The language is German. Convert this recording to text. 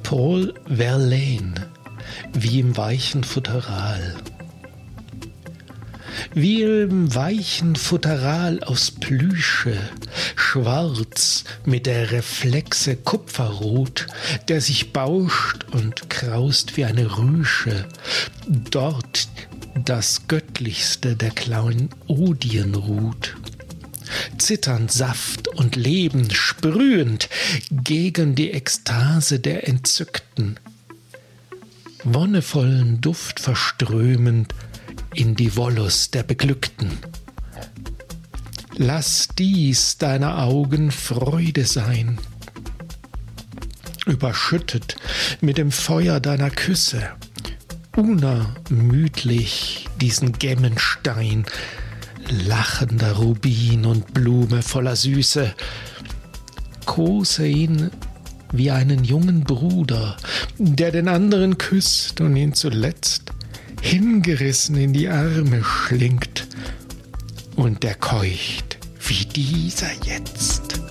Paul Verlaine, wie im weichen Futteral. Wie im weichen Futteral aus Plüsche, schwarz mit der Reflexe Kupferrot, der sich bauscht und kraust wie eine Rüsche, dort das Göttlichste der Klaunodien ruht. Zitternd Saft und Leben sprühend gegen die Ekstase der Entzückten, wonnevollen Duft verströmend in die Wollust der Beglückten. Lass dies deiner Augen Freude sein, überschüttet mit dem Feuer deiner Küsse, unermüdlich diesen Gemmenstein, lachender Rubin und Blume voller Süße. Kose ihn wie einen jungen Bruder, der den anderen küsst und ihn zuletzt hingerissen in die Arme schlingt, und der keucht wie dieser jetzt.